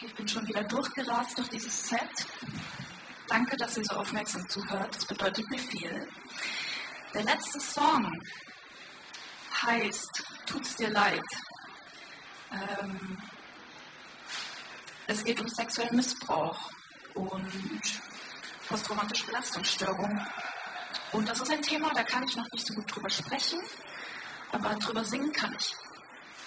Ich bin schon wieder durchgerast durch dieses Set. Danke, dass ihr so aufmerksam zuhört. Das bedeutet mir viel. Der letzte Song heißt Tut's dir leid. Es geht um sexuellen Missbrauch und posttraumatische Belastungsstörung. Und das ist ein Thema, da kann ich noch nicht so gut drüber sprechen, aber drüber singen kann ich.